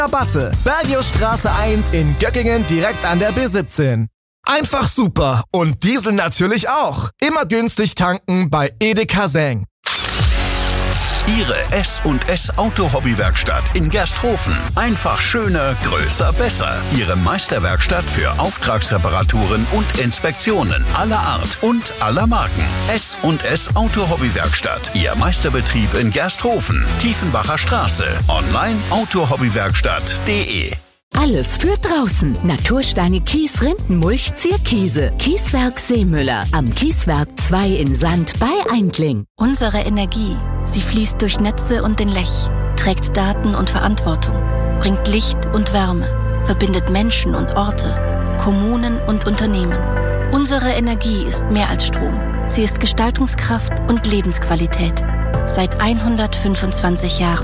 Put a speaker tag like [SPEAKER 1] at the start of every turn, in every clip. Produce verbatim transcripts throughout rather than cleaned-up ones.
[SPEAKER 1] Rabatte. Bergiusstraße eins in Göckingen direkt an der B siebzehn. Einfach super und Diesel natürlich auch. Immer günstig tanken bei Edeka Seng.
[SPEAKER 2] Ihre S und S Auto-Hobby-Werkstatt in Gersthofen. Einfach schöner, größer, besser. Ihre Meisterwerkstatt für Auftragsreparaturen und Inspektionen aller Art und aller Marken. S und S Auto-Hobby-Werkstatt. Ihr Meisterbetrieb in Gersthofen. Tiefenbacher Straße. Online autohobbywerkstatt punkt de.
[SPEAKER 3] Alles für draußen. Natursteine, Kies, Rindenmulch, Zierkiese. Kieswerk Seemüller. Am Kieswerk zwei in Sand bei Eindling.
[SPEAKER 4] Unsere Energie, sie fließt durch Netze und den Lech, trägt Daten und Verantwortung, bringt Licht und Wärme, verbindet Menschen und Orte, Kommunen und Unternehmen. Unsere Energie ist mehr als Strom. Sie ist Gestaltungskraft und Lebensqualität. Seit hundertfünfundzwanzig Jahren.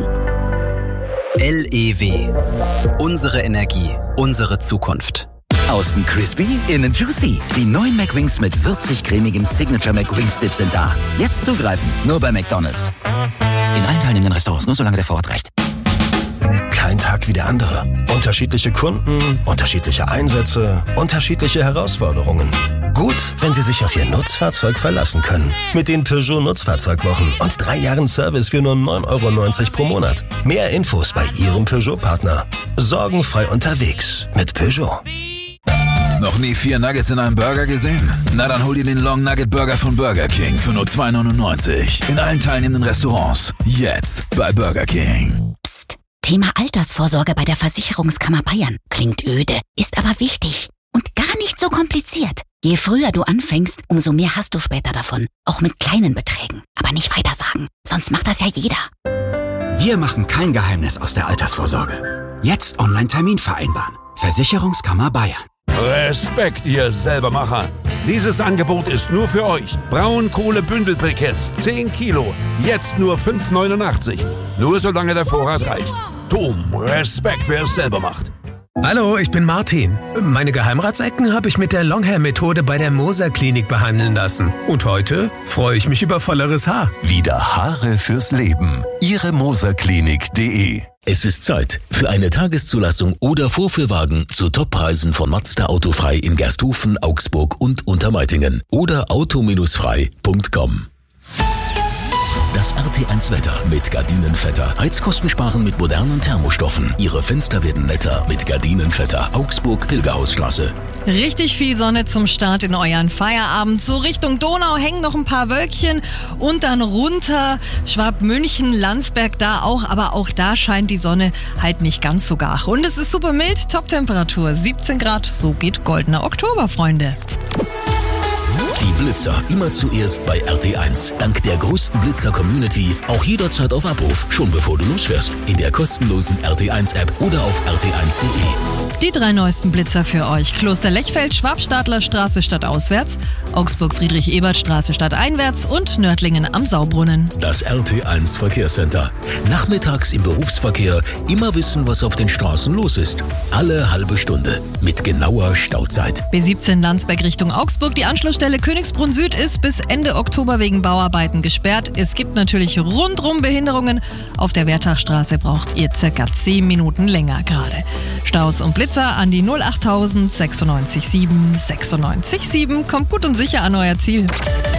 [SPEAKER 5] L E W. Unsere Energie, unsere Zukunft.
[SPEAKER 6] Außen crispy, innen juicy. Die neuen McWings mit würzig-cremigem Signature McWings Dip sind da. Jetzt zugreifen, nur bei McDonald's. In allen teilnehmenden Restaurants, nur solange der Vorrat reicht.
[SPEAKER 7] Kein Tag wie der andere. Unterschiedliche Kunden, unterschiedliche Einsätze, unterschiedliche Herausforderungen. Gut, wenn Sie sich auf Ihr Nutzfahrzeug verlassen können. Mit den Peugeot Nutzfahrzeugwochen und drei Jahren Service für nur neun Euro neunzig pro Monat. Mehr Infos bei Ihrem Peugeot-Partner. Sorgenfrei unterwegs mit Peugeot.
[SPEAKER 8] Noch nie vier Nuggets in einem Burger gesehen? Na dann hol dir den Long Nugget Burger von Burger King für nur zwei neunundneunzig. In allen teilnehmenden Restaurants. Jetzt bei Burger King.
[SPEAKER 3] Psst. Thema Altersvorsorge bei der Versicherungskammer Bayern. Klingt öde, ist aber wichtig. Und gar nicht so kompliziert. Je früher du anfängst, umso mehr hast du später davon. Auch mit kleinen Beträgen. Aber nicht weitersagen, sonst macht das ja jeder.
[SPEAKER 6] Wir machen kein Geheimnis aus der Altersvorsorge. Jetzt Online-Termin vereinbaren. Versicherungskammer Bayern.
[SPEAKER 9] Respekt, ihr Selbermacher. Dieses Angebot ist nur für euch. Braunkohle-Bündelbriketts, zehn Kilo. Jetzt nur fünf neunundachtzig. Nur solange der Vorrat reicht. Dom, Respekt, wer es selber macht.
[SPEAKER 10] Hallo, ich bin Martin. Meine Geheimratsecken habe ich mit der Longhair-Methode bei der Moser Klinik behandeln lassen. Und heute freue ich mich über volleres Haar.
[SPEAKER 2] Wieder Haare fürs Leben. Ihre moserklinik punkt de.
[SPEAKER 11] Es ist Zeit für eine Tageszulassung oder Vorführwagen zu Toppreisen von Mazda Autofrei in Gersthofen, Augsburg und Untermeitingen oder auto frei punkt com. Das R T eins Wetter mit Gardinenvetter. Heizkosten sparen mit modernen Thermostoffen. Ihre Fenster werden netter mit Gardinenvetter. Augsburg, Pilgerhausstraße.
[SPEAKER 12] Richtig viel Sonne zum Start in euren Feierabend. So Richtung Donau hängen noch ein paar Wölkchen und dann runter Schwabmünchen, Landsberg da auch. Aber auch da scheint die Sonne halt nicht ganz so gar. Und es ist super mild, Top-Temperatur siebzehn Grad. So geht goldener Oktober, Freunde.
[SPEAKER 11] Die Blitzer immer zuerst bei R T eins. Dank der größten Blitzer-Community auch jederzeit auf Abruf, schon bevor du losfährst. In der kostenlosen R T eins App oder auf r t eins punkt de.
[SPEAKER 12] Die drei neuesten Blitzer für euch. Kloster Lechfeld, Schwabstadlerstraße stadtauswärts, Augsburg Friedrich-Ebert-Straße stadteinwärts und Nördlingen am Saurbrunnen.
[SPEAKER 11] Das R T eins Verkehrscenter. Nachmittags im Berufsverkehr immer wissen, was auf den Straßen los ist. Alle halbe Stunde mit genauer Stauzeit.
[SPEAKER 12] B siebzehn Landsberg Richtung Augsburg. Die Anschlussstelle Königsbrunn Süd ist bis Ende Oktober wegen Bauarbeiten gesperrt. Es gibt natürlich rundrum Behinderungen. Auf der Wertachstraße braucht ihr circa zehn Minuten länger gerade. Staus und Blitzer an die null achttausend sechsundneunzig sieben sechsundneunzig sieben. Kommt gut und sicher an euer Ziel.